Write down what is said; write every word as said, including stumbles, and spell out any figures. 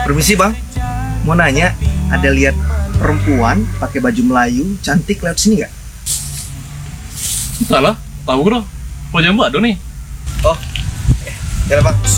Permisi bang, mau nanya, ada lihat perempuan pakai baju Melayu cantik lewat sini nggak? Salah, tahu bro. Punya Mbak Do nih. Oh, ya bang.